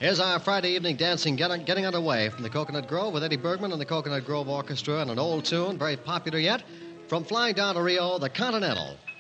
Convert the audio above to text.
Here's our Friday evening dancing getting underway from the Coconut Grove with Eddie Bergman and the Coconut Grove Orchestra and an old tune, very popular yet, from Flying Down to Rio, the Continental.